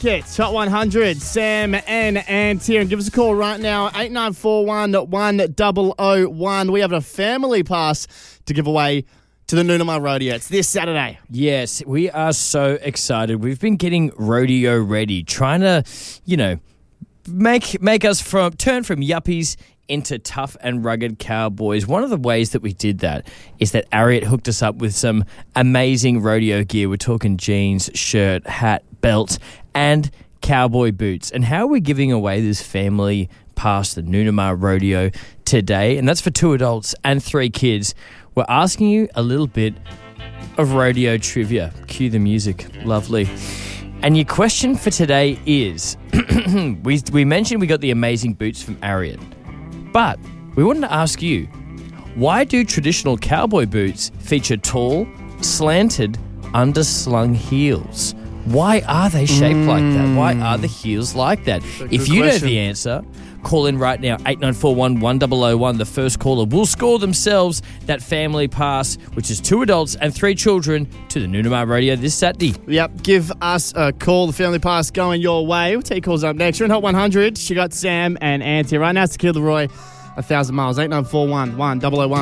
It's Hot 100, Sam and Ant here. And give us a call right now, 8941-1001. We have a family pass to give away to the Noonamar Rodeo. It's this Saturday. Yes, we are so excited. We've been getting rodeo ready, trying to, make us turn from yuppies into tough and rugged cowboys. One of the ways that we did that is that Ariat hooked us up with some amazing rodeo gear. We're talking jeans, shirt, hat, belt, and cowboy boots. And how are we giving away this family pass the Noonamar Rodeo today? And that's for 2 adults and 3 kids. We're asking you a little bit of rodeo trivia. Cue the music. Lovely. And your question for today is, we mentioned we got the amazing boots from Ariat, but we wanted to ask you, why do traditional cowboy boots feature tall, slanted, underslung heels? Why are they shaped like that? Why are the heels like that? If you know the answer, call in right now, 8941-1001. The first caller will score themselves that family pass, which is 2 adults and 3 children, to the Noonamar Rodeo this Saturday. Yep, give us a call. The family pass going your way. We'll take calls up next. You're in Hot 100. She got Sam and Ant here. Right now, it's Tequila Roy, 1,000 miles, 8941-1001.